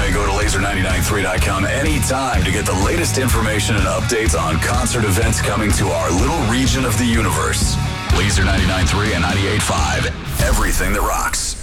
Finally, go to laser993.com anytime to get the latest information and updates on concert events coming to our little region of the universe. Laser 99.3 and 98.5. Everything that rocks.